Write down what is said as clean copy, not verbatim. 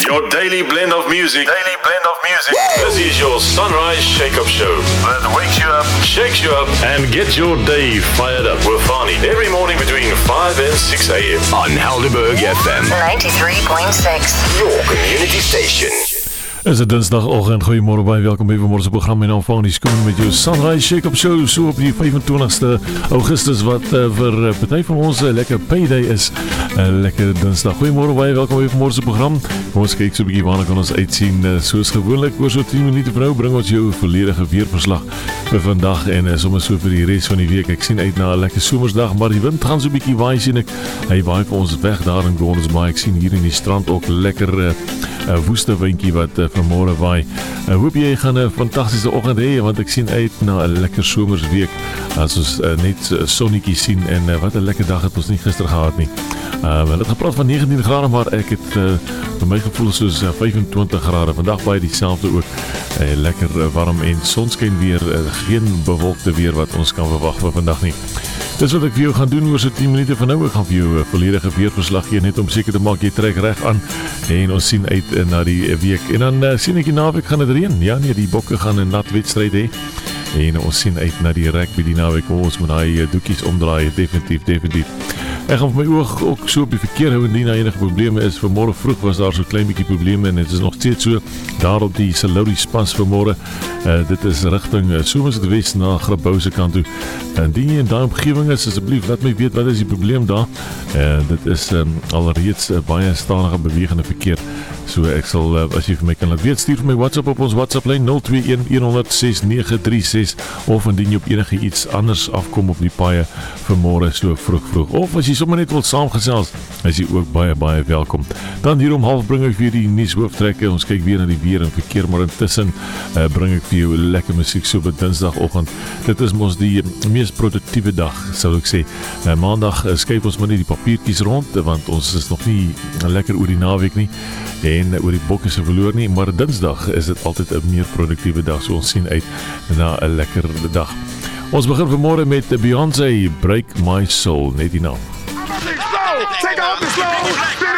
Your daily blend of music. This is your Sunrise Shake-Up Show. That wakes you up, shakes you up, and gets your day fired up with Fani. Every morning between 5 and 6 a.m. on Helderberg FM 93.6. Your community station. Is dit Dinsdagoggend, goeiemôre baie welkom by vanmôre se program en aanvang die skoon met jou Sunrise Shake-Up Show so op die 25ste Augustus wat vir party van ons 'n lekker payday is. Lekker Dinsdag. Goeiemôre baie welkom by vanmôre se program. Ons kyk so 'n bietjie waarna kan ons uitsien soos gewoonlik oor so 10 minute vrou bring ons jou volledige weerverslag vir vandag en sommer so vir die res van die week. Ek sien uit na 'n lekker somersdag, maar die wind gaan so 'n bietjie waai sien ek. Hy waai vir ons weg daar in Gordons Bay. Ek sien hier in die strand ook lekker woeste windjie wat vanmôre waai. Hoop jy gaan 'n fantastiese oggend hê want ek sien uit na 'n lekker somersweek as ons net sonnetjie sien en wat 'n lekker dag het ons nie gister gehad nie. Wel het gepraat van 19 grade maar ek het vir my gevoel soos 25 grade. Vandag baie dieselfde ook. Lekker warm en sonskyn weer, geen bewolkte weer wat ons kan verwag vir vandag nie. Dis wat ek vir jou gaan doen oor so 10 minute van nou. Ek gaan vir jou 'n volledige weerverslag gee net om seker te maak jy trek reg aan en ons sien uit na die week. En dan sien ek die naweek gaan dit reën. Ja nee, die bokke gaan 'n nat wedstryd hê. En ons sien uit na die rugby die naweek. Ons moet daai doekies omdraai definitief. Ek gaan vir my oog ook so op die verkeer hou indien daar enige probleme is. Vanmôre vroeg was daar so klein bietjie probleme en dit is nog steeds so daar op die Salodie Spas vanmôre. Dit is rigting Somerset Wes na Grabouw se kant toe. Indien jy in daai omgewing is, asseblief laat my weet wat is die probleem daar. Dit is alreeds baie stadige bewegende verkeer. So ek sal as jy vir my kan laat weet, stuur vir my WhatsApp op ons WhatsApp lyn 021 100 6936 of indien jy op enige iets anders afkom op die paaie vanmôre so vroeg. Of as jy sommer net wil saamgesels, is jy ook baie welkom. Dan hier om half bring ek vir die nuushooftrekke. Ons kyk weer na die weer en verkeer, maar intussen bring ek vir jou lekker musiek so op Dinsdagoggend. Dit is mos die mees produktiewe dag, sou ek sê. Maandag skuif ons maar nie die papiertjies rond, want ons is nog nie lekker oor die naweek nie en oor die bokke se verloor nie, maar Dinsdag is dit altyd 'n meer produktiewe dag, so ons sien uit na 'n lekker dag. Ons begin vanmôre met Beyoncé, Break My Soul, net die naam.